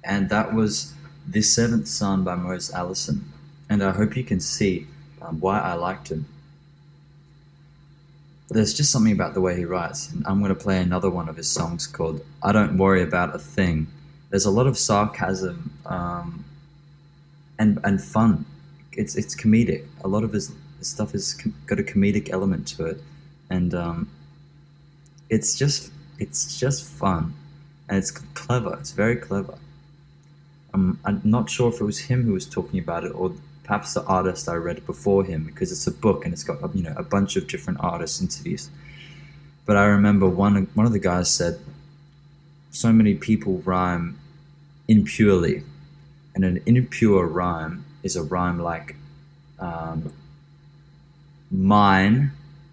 and that was The Seventh Son by Mose Allison. And I hope you can see why I liked him. There's just something about the way he writes. And I'm going to play another one of his songs called I Don't Worry About a Thing. There's a lot of sarcasm and fun. It's comedic. A lot of his stuff has got a comedic element to it, and it's just fun, and it's clever. It's very clever. I'm not sure if it was him who was talking about it, or perhaps the artist I read before him, because it's a book and it's got a bunch of different artists' interviews. But I remember one of the guys said, so many people rhyme impurely, and an impure rhyme is a rhyme like mine.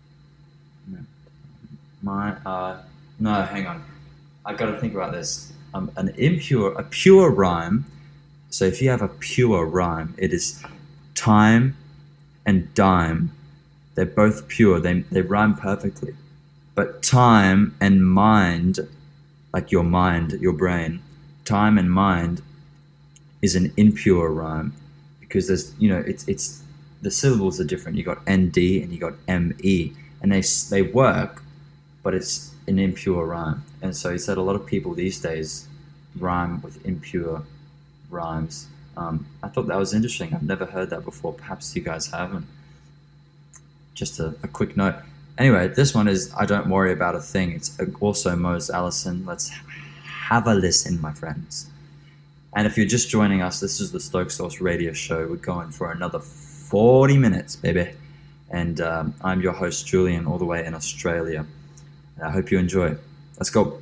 No, hang on. I got to think about this. A pure rhyme. So if you have a pure rhyme, it is time and dime. They're both pure. They rhyme perfectly. But time and mind, like your mind, your brain, time and mind is an impure rhyme, because there's it's the syllables are different. You got ND and you got ME, and they work, but it's an impure rhyme. And so he said a lot of people these days rhyme with impure rhymes. I thought that was interesting. I've never heard that before. Perhaps you guys haven't. Just a quick note. Anyway, this one is I Don't Worry About a Thing. It's also Mose Allison. Let's have a listen, my friends. And if you're just joining us, this is the Stoke Source Radio Show. We're going for another 40 minutes, baby. And I'm your host, Julian, all the way in Australia. And I hope you enjoy. Let's go.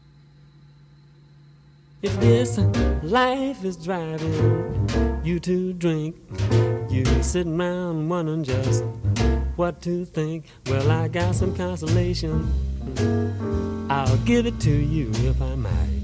If this life is driving you to drink, you sitting around wondering just what to think. Well, I got some consolation. I'll give it to you if I might.